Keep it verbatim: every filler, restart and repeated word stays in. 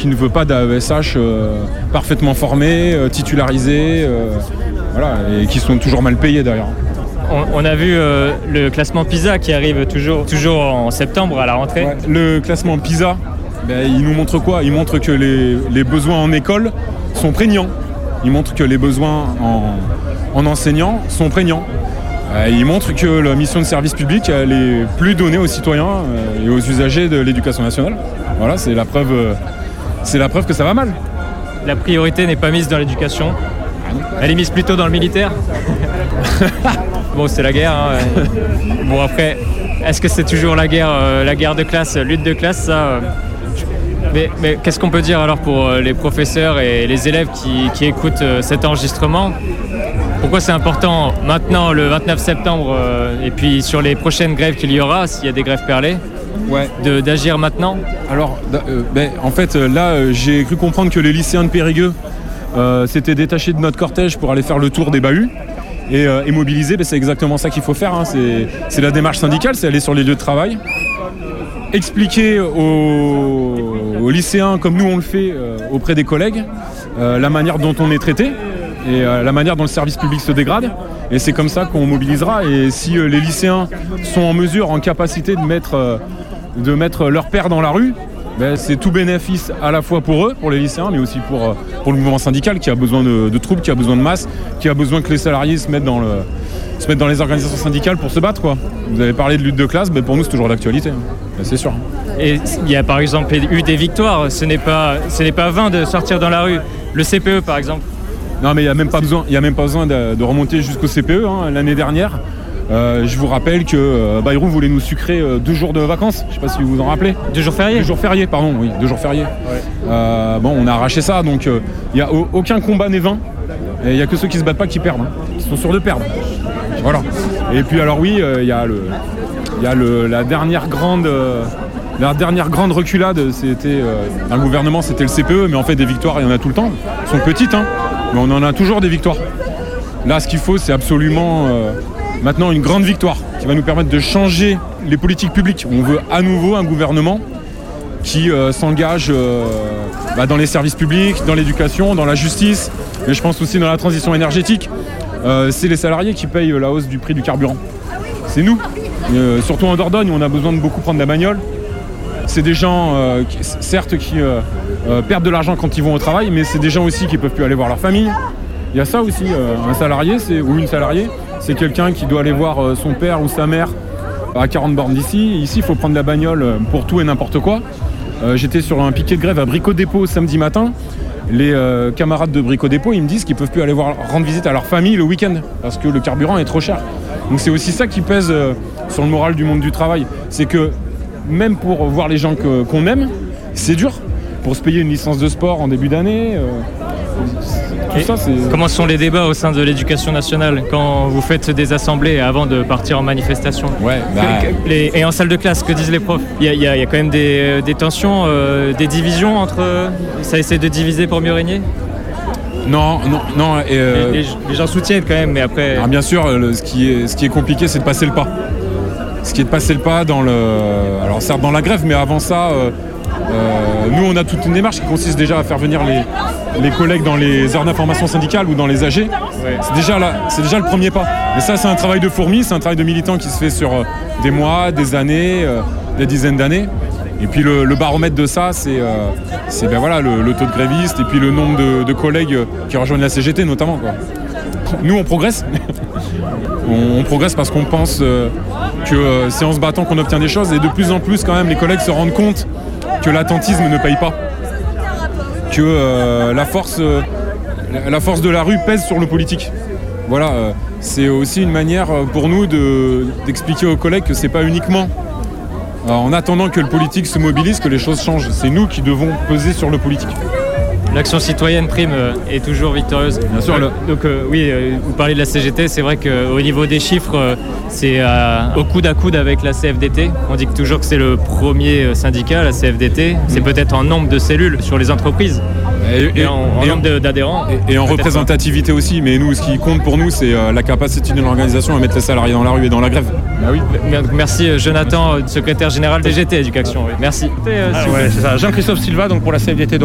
qui ne veut pas d'A E S H euh, parfaitement formés, euh, titularisés, euh, voilà, et qui sont toujours mal payés d'ailleurs. On, on a vu euh, le classement PISA qui arrive toujours, toujours en septembre à la rentrée. Ouais. Le classement PISA, ben, il nous montre quoi? Il montre que les, les besoins en école sont prégnants. Il montre que les besoins en, en enseignants sont prégnants. Euh, il montre que la mission de service public elle est plus donnée aux citoyens euh, et aux usagers de l'éducation nationale. Voilà, c'est la preuve, euh, c'est la preuve que ça va mal. La priorité n'est pas mise dans l'éducation. Elle est mise plutôt dans le militaire. Bon, c'est la guerre. Hein. Bon, après, est-ce que c'est toujours la guerre, euh, la guerre de classe, lutte de classe, ça euh, mais, mais qu'est-ce qu'on peut dire alors pour euh, les professeurs et les élèves qui, qui écoutent euh, cet enregistrement? Pourquoi c'est important maintenant, le vingt-neuf septembre, euh, et puis sur les prochaines grèves qu'il y aura, s'il y a des grèves perlées, ouais. de, d'agir maintenant? Alors, euh, ben, en fait, là, euh, j'ai cru comprendre que les lycéens de Périgueux euh, s'étaient détachés de notre cortège pour aller faire le tour des bahuts. Et, euh, et mobiliser, ben, c'est exactement ça qu'il faut faire. Hein. C'est, c'est la démarche syndicale, c'est aller sur les lieux de travail, expliquer aux, aux lycéens, comme nous on le fait euh, auprès des collègues, euh, la manière dont on est traité et euh, la manière dont le service public se dégrade. Et c'est comme ça qu'on mobilisera. Et si euh, les lycéens sont en mesure, en capacité de mettre, euh, de mettre leur père dans la rue, ben, c'est tout bénéfice à la fois pour eux, pour les lycéens, mais aussi pour, pour le mouvement syndical qui a besoin de, de troupes, qui a besoin de masse, qui a besoin que les salariés se mettent dans, le, se mettent dans les organisations syndicales pour se battre, quoi. Vous avez parlé de lutte de classe, ben pour nous c'est toujours d'actualité, hein. Ben, c'est sûr. Et il y a par exemple eu des victoires, ce n'est pas, ce n'est pas vain de sortir dans la rue. Le C P E par exemple. Non mais il n'y a même pas besoin, il y a même pas besoin de, de remonter jusqu'au C P E, hein. L'année dernière. Euh, je vous rappelle que euh, Bayrou voulait nous sucrer euh, deux jours de vacances. Je ne sais pas si vous vous en rappelez. Deux jours fériés. Deux jours fériés, pardon, oui, deux jours fériés. Ouais. Euh, bon, on a arraché ça, donc il euh, n'y a au- aucun combat n'est vain. Et il n'y a que ceux qui se battent pas qui perdent, hein, qui sont sûrs de perdre. Voilà. Et puis alors oui, il euh, y a, le, y a le, la dernière grande, euh, la dernière grande reculade, c'était euh, dans le gouvernement, c'était le C P E, mais en fait des victoires, il y en a tout le temps. Elles sont petites, hein, mais on en a toujours des victoires. Là, ce qu'il faut, c'est absolument euh, maintenant une grande victoire qui va nous permettre de changer les politiques publiques. On veut à nouveau un gouvernement qui euh, s'engage euh, bah, dans les services publics, dans l'éducation, dans la justice, mais je pense aussi dans la transition énergétique. Euh, c'est les salariés qui payent la hausse du prix du carburant. C'est nous. Euh, surtout en Dordogne, où on a besoin de beaucoup prendre la bagnole. C'est des gens, euh, qui, certes, qui euh, euh, perdent de l'argent quand ils vont au travail, mais c'est des gens aussi qui ne peuvent plus aller voir leur famille. Il y a ça aussi, euh, un salarié c'est, ou une salariée, c'est quelqu'un qui doit aller voir euh, son père ou sa mère à quarante bornes d'ici. Ici, il faut prendre la bagnole pour tout et n'importe quoi. Euh, j'étais sur un piquet de grève à Brico Dépôt samedi matin. Les euh, camarades de Brico Dépôt, ils me disent qu'ils ne peuvent plus aller voir, rendre visite à leur famille le week-end parce que le carburant est trop cher. Donc c'est aussi ça qui pèse euh, sur le moral du monde du travail. C'est que même pour voir les gens que, qu'on aime, c'est dur. Pour se payer une licence de sport en début d'année... Euh, Tout ça, c'est... Comment sont les débats au sein de l'éducation nationale quand vous faites des assemblées avant de partir en manifestation? Ouais, bah... les... Et en salle de classe, que disent les profs? Il y a, il y a, il y a quand même des, des tensions, euh, des divisions entre... Ça essaie de diviser pour mieux régner? Non, non, non. Et euh... les, les, les gens soutiennent quand même, mais après... Alors bien sûr, le, ce, qui est, ce qui est compliqué, c'est de passer le pas. Ce qui est de passer le pas dans le... Alors certes dans la grève, mais avant ça... Euh... Euh, nous on a toute une démarche qui consiste déjà à faire venir les, les collègues dans les aires d'information syndicale ou dans les A G. Ouais. C'est, déjà là, c'est déjà le premier pas. Mais ça c'est un travail de fourmi, c'est un travail de militant qui se fait sur euh, des mois, des années, euh, des dizaines d'années. Et puis le, le baromètre de ça c'est, euh, c'est ben voilà, le, le taux de grévistes et puis le nombre de, de collègues qui rejoignent la C G T notamment, quoi. Nous on progresse. on, on progresse parce qu'on pense euh, que euh, c'est en se battant qu'on obtient des choses et de plus en plus quand même les collègues se rendent compte que l'attentisme ne paye pas, que euh, la, force, euh, la force de la rue pèse sur le politique. Voilà, euh, c'est aussi une manière pour nous de, d'expliquer aux collègues que c'est pas uniquement euh, en attendant que le politique se mobilise que les choses changent. C'est nous qui devons peser sur le politique. L'action citoyenne prime est toujours victorieuse. Bien sûr. Le... Donc euh, oui, euh, vous parlez de la C G T, c'est vrai qu'au niveau des chiffres, euh, c'est euh, au coude à coude avec la C F D T. On dit que toujours que c'est le premier syndicat, la C F D T. C'est mmh. peut-être en nombre de cellules sur les entreprises. Et, et, et en, en et nombre de, d'adhérents. Et, et en représentativité pas. Aussi. Mais nous, ce qui compte pour nous, c'est euh, la capacité de l'organisation à mettre les salariés dans la rue et dans la grève. Bah oui. Merci Jonathan, secrétaire général D G T Éducation. Oui. Merci. Ah, ouais, c'est ça. Jean-Christophe Silva donc pour la C F D T.